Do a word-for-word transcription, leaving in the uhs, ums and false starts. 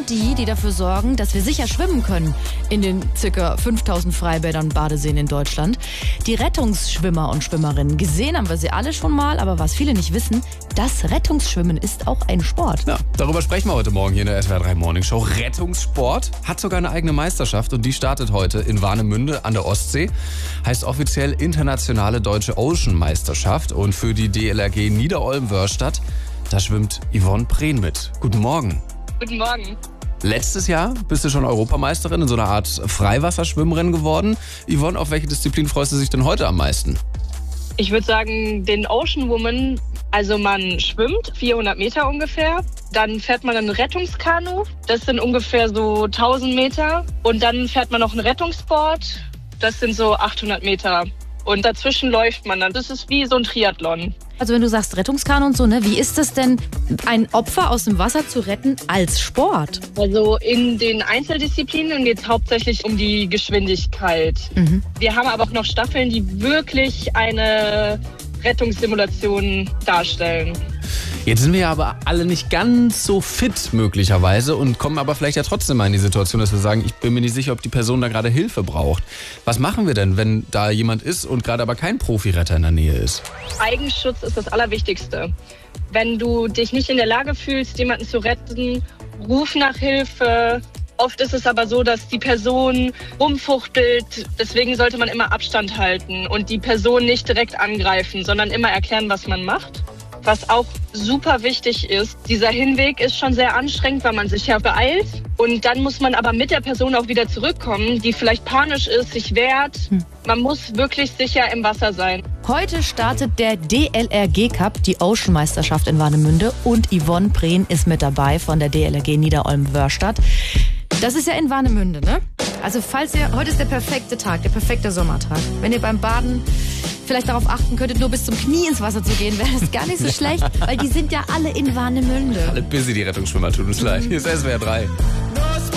sind die, die dafür sorgen, dass wir sicher schwimmen können in den ca. fünftausend Freibädern und Badeseen in Deutschland. Die Rettungsschwimmer und Schwimmerinnen. Gesehen haben wir sie alle schon mal, aber was viele nicht wissen, das Rettungsschwimmen ist auch ein Sport. Ja, darüber sprechen wir heute Morgen hier in der S W R drei Morning Show. Rettungssport hat sogar eine eigene Meisterschaft und die startet heute in Warnemünde an der Ostsee. Heißt offiziell Internationale Deutsche Ocean Meisterschaft und für die D L R G Niederolm-Wörstadt, da schwimmt Yvonne Prehn mit. Guten Morgen. Guten Morgen. Letztes Jahr bist du schon Europameisterin in so einer Art Freiwasserschwimmrennen geworden. Yvonne, auf welche Disziplin freust du dich denn heute am meisten? Ich würde sagen, den Ocean Woman. Also man schwimmt vierhundert Meter ungefähr, dann fährt man ein Rettungskanu, das sind ungefähr so tausend Meter und dann fährt man noch ein Rettungsboard, das sind so achthundert Meter und dazwischen läuft man dann. Das ist wie so ein Triathlon. Also wenn du sagst Rettungskanu und so, ne, wie ist es denn, ein Opfer aus dem Wasser zu retten als Sport? Also in den Einzeldisziplinen geht es hauptsächlich um die Geschwindigkeit. Mhm. Wir haben aber auch noch Staffeln, die wirklich eine Rettungssimulation darstellen. Jetzt sind wir ja aber alle nicht ganz so fit möglicherweise und kommen aber vielleicht ja trotzdem mal in die Situation, dass wir sagen, ich bin mir nicht sicher, ob die Person da gerade Hilfe braucht. Was machen wir denn, wenn da jemand ist und gerade aber kein Profiretter in der Nähe ist? Eigenschutz ist das Allerwichtigste. Wenn du dich nicht in der Lage fühlst, jemanden zu retten, ruf nach Hilfe. Oft ist es aber so, dass die Person rumfuchtelt. Deswegen sollte man immer Abstand halten und die Person nicht direkt angreifen, sondern immer erklären, was man macht. Was auch super wichtig ist, dieser Hinweg ist schon sehr anstrengend, weil man sich ja beeilt. Und dann muss man aber mit der Person auch wieder zurückkommen, die vielleicht panisch ist, sich wehrt. Man muss wirklich sicher im Wasser sein. Heute startet der D L R G Cup, die Ocean-Meisterschaft in Warnemünde. Und Yvonne Prehn ist mit dabei von der D L R G Niederolm-Wörstadt. Das ist ja in Warnemünde, ne? Also falls ihr, heute ist der perfekte Tag, der perfekte Sommertag. Wenn ihr beim Baden vielleicht darauf achten könntet, nur bis zum Knie ins Wasser zu gehen, wäre das gar nicht so schlecht, weil die sind ja alle in Warnemünde. Alle busy, die Rettungsschwimmer, tut uns leid. Hier ist S W R drei.